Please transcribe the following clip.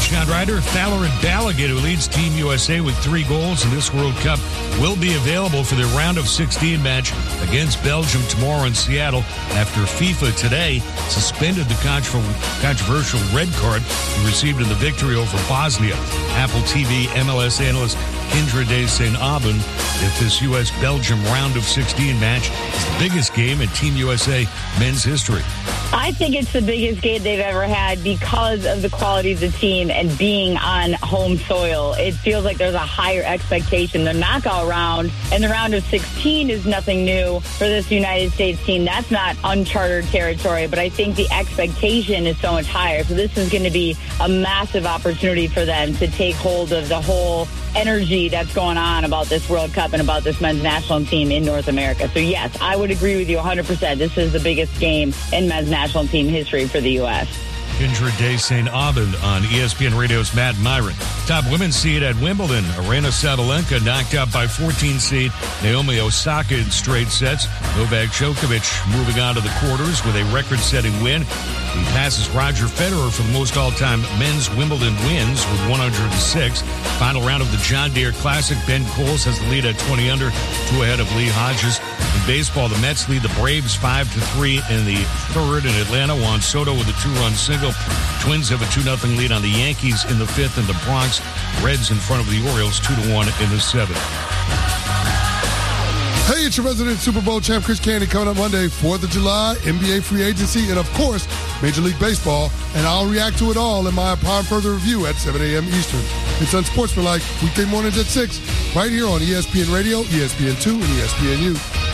Scott Ryder. Fowler and Balogun, who leads Team USA with 3 goals in this World Cup, will be available for their round of 16 match against Belgium tomorrow in Seattle after FIFA today suspended the controversial red card he received in the victory over Bosnia. Apple TV MLS analyst Kendra De St. Aubin, if this U.S.-Belgium round of 16 match is the biggest game in Team USA men's history. I think it's the biggest game they've ever had because of the quality of the team and being on home soil. It feels like there's a higher expectation. The knockout round and the round of 16 is nothing new for this United States team. That's not uncharted territory, but I think the expectation is so much higher. So this is going to be a massive opportunity for them to take hold of the whole energy that's going on about this World Cup and about this men's national team in North America. So, yes, I would agree with you 100%. This is the biggest game in men's national team history for the U.S. Kendra De St. Aubin on ESPN Radio's Matt Myron. Top women's seed at Wimbledon, Aryna Sabalenka knocked out by 14 seed Naomi Osaka in straight sets. Novak Djokovic moving on to the quarters with a record-setting win. He passes Roger Federer for the most all-time men's Wimbledon wins with 106. Final round of the John Deere Classic. Ben Coles has the lead at 20 under, 2 ahead of Lee Hodges. In baseball, the Mets lead the Braves 5-3 in the third in Atlanta. Juan Soto with a 2-run single. Twins have a 2-0 lead on the Yankees in the fifth. In the Bronx, Reds in front of the Orioles 2-1 in the seventh. Hey, it's your resident Super Bowl champ, Chris Candy, coming up Monday, 4th of July, NBA free agency, and, of course, Major League Baseball. And I'll react to it all in my Upon Further Review at 7 a.m. Eastern. It's Unsportsmanlike, weekday mornings at 6, right here on ESPN Radio, ESPN2, and ESPNU.